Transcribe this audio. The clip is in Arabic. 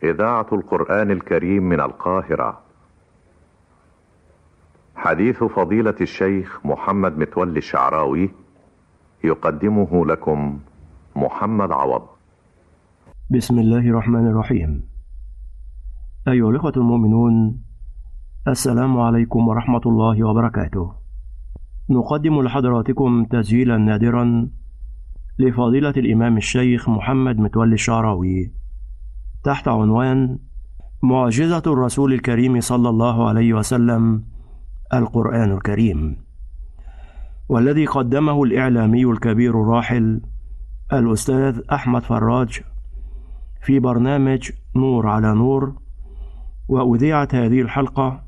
إذاعة القرآن الكريم من القاهرة. حديث فضيلة الشيخ محمد متولي الشعراوي يقدمه لكم محمد عوض. بسم الله الرحمن الرحيم. أيها الإخوة المؤمنون، السلام عليكم ورحمة الله وبركاته. نقدم لحضراتكم تسجيلا نادرا لفضيلة الإمام الشيخ محمد متولي الشعراوي تحت عنوان معجزة الرسول الكريم صلى الله عليه وسلم القرآن الكريم، والذي قدمه الإعلامي الكبير الراحل الأستاذ أحمد فراج في برنامج نور على نور. وأذيعت هذه الحلقة